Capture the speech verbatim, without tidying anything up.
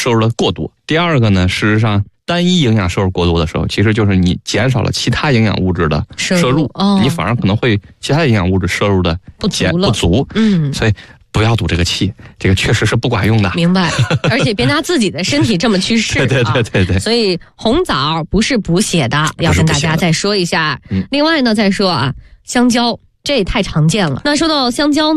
摄入的过多。第二个呢，事实上单一营养摄入过多的时候，其实就是你减少了其他营养物质的摄入， 摄入哦、 你反而可能会其他营养物质摄入的不足了， 不足。 嗯， 所以不要赌这个气，这个确实是不管用的。 明白，而且别拿自己的身体这么去试。 对对对对对。 所以红枣不是补血的，要跟大家再说一下。 嗯、 另外呢，再说啊，香蕉这也太常见了。那说到香蕉。